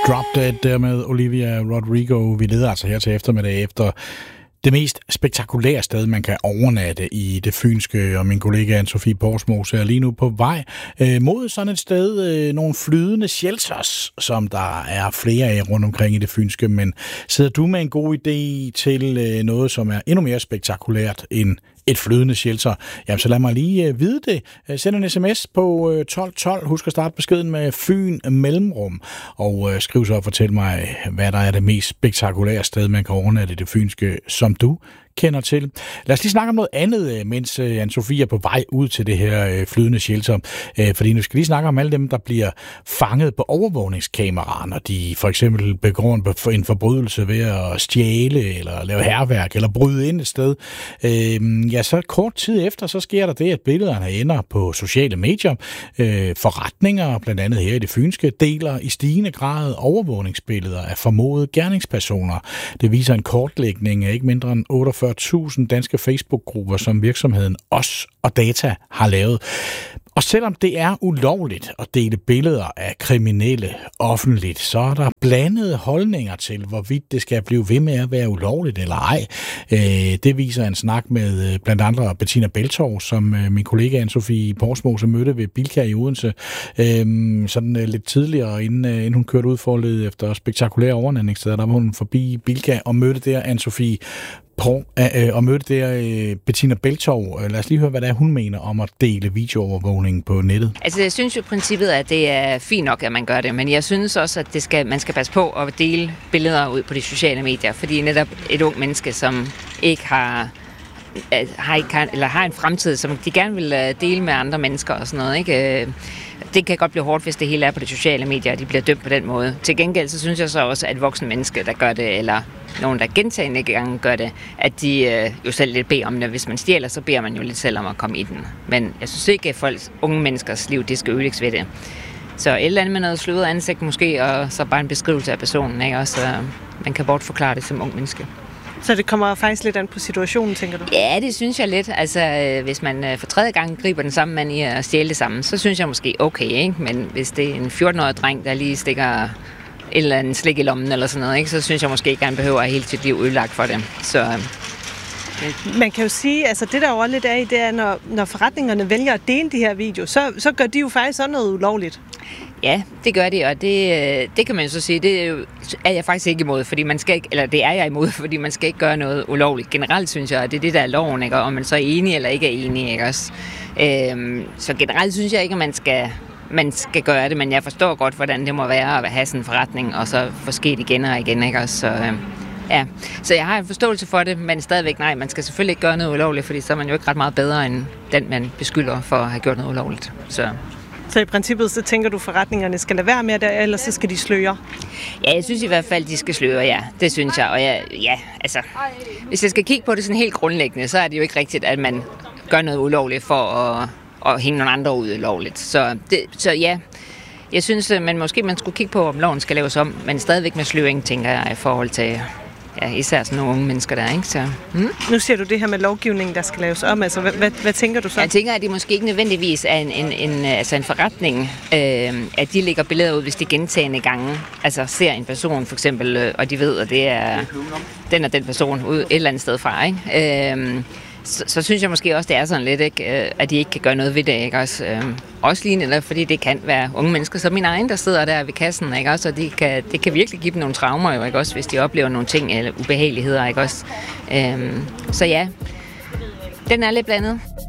Drop Dead der med Olivia Rodrigo. Vi leder altså her til eftermiddag efter det mest spektakulære sted, man kan overnatte i det fynske, og min kollega Anne-Sophie Porsmose er lige nu på vej mod sådan et sted, nogle flydende shelters, som der er flere af rundt omkring i det fynske. Men sidder du med en god idé til noget, som er endnu mere spektakulært end et flydende shelter, jamen så lad mig lige vide det. Send en sms på 1212. Husk at starte beskeden med Fyn mellemrum. Og skriv så og fortæl mig, hvad der er det mest spektakulære sted, man kan overnatte i det fynske, som du kender til. Lad os lige snakke om noget andet, mens Anne-Sophie er på vej ud til det her flydende shelter. Fordi nu skal lige snakke om alle dem, der bliver fanget på overvågningskameraer, når de for eksempel begår en forbrydelse ved at stjæle, eller lave hærværk, eller bryde ind et sted. Ja, så kort tid efter, så sker der det, at billederne ender på sociale medier. Forretninger, blandt andet her i det fynske, deler i stigende grad overvågningsbilleder af formodede gerningspersoner. Det viser en kortlægning af ikke mindre end 48.000 danske Facebook-grupper, som virksomheden Os og Data har lavet. Og selvom det er ulovligt at dele billeder af kriminelle offentligt, så er der blandede holdninger til, hvorvidt det skal blive ved med at være ulovligt eller ej. Det viser en snak med blandt andre Bettina Beltorv, som min kollega Anne-Sophie Porsmose mødte ved Bilka i Odense, sådan lidt tidligere, inden hun kørte ud for at lede efter spektakulære overnatningssteder. Der var hun forbi Bilka og mødte der Anne-Sophie og mødte der Bettina Beltorv. Lad os lige høre, hvad det er, hun mener om at dele videoovervågning på nettet. Altså, jeg synes jo i princippet, at det er fint nok, at man gør det, men jeg synes også, at man skal passe på at dele billeder ud på de sociale medier, fordi netop et ung menneske, som ikke har en fremtid, som de gerne vil dele med andre mennesker og sådan noget, ikke? Det kan godt blive hårdt, hvis det hele er på de sociale medier, og de bliver dømt på den måde. Til gengæld, så synes jeg så også, at voksne mennesker, der gør det, eller nogen, der gentagende gange gør det, at de jo selv lidt beder om det. Hvis man stjæler, så beder man jo lidt selv om at komme i den. Men jeg synes ikke, at folks unge menneskers liv, det skal ødelægges ved det. Så et eller andet med noget sløret ansigt måske, og så bare en beskrivelse af personen, ikke? Også, man kan bortforklare det som ung menneske. Så det kommer faktisk lidt an på situationen, tænker du? Ja, det synes jeg lidt. Altså, hvis man for tredje gang griber den samme mand i at stjæle det samme, så synes jeg måske okay, ikke? Men hvis det er en 14-årig dreng, der lige stikker et eller andet slik i lommen eller sådan noget, ikke? Så synes jeg måske ikke, at han behøver at have hele sit liv ødelagt for det. Så man kan jo sige, altså det der jo lidt af, det er, når forretningerne vælger at dele de her videoer, så gør de jo faktisk sådan noget ulovligt. Ja, det gør de, og det kan man jo så sige, det er jeg faktisk ikke imod, fordi man skal ikke, eller det er jeg imod, fordi man skal ikke gøre noget ulovligt. Generelt synes jeg, at det er det, der er loven, ikke? Om man så er enig eller ikke er enig, ikke også? Så generelt synes jeg ikke, at man skal gøre det, men jeg forstår godt, hvordan det må være at have sådan en forretning, og så få sket igen og igen, ikke også? Så jeg har en forståelse for det, men stadigvæk nej, man skal selvfølgelig ikke gøre noget ulovligt, fordi så er man jo ikke ret meget bedre end den, man beskylder for at have gjort noget ulovligt. Så i princippet, så tænker du, at forretningerne skal lade være med det, eller så skal de sløre? Ja, jeg synes i hvert fald, de skal sløre, ja. Det synes jeg. Og altså, hvis jeg skal kigge på det sådan helt grundlæggende, så er det jo ikke rigtigt, at man gør noget ulovligt for at hænge nogle andre ud ulovligt. Så ja, jeg synes, man skulle kigge på, om loven skal laves om, men stadigvæk med sløring, tænker jeg, i forhold til især sådan nogle unge mennesker der, ikke? Så, Nu siger du det her med lovgivningen, der skal laves om. Altså, hvad tænker du så? Jeg tænker, at det måske ikke nødvendigvis er en forretning, at de lægger billeder ud, hvis de gentagende gange ser en person, for eksempel, og de ved, at det er den og den person ud et eller andet sted fra, ikke? Så synes jeg måske også, det er sådan lidt, ikke, at de ikke kan gøre noget ved det, ikke? Også lige netop, fordi det kan være unge mennesker som min egen, der sidder der ved kassen, ikke? Også, og det kan virkelig give dem nogle traumer, jo, ikke? Også hvis de oplever nogle ting eller ubehageligheder, ikke? Også, så ja, den er lidt blandet.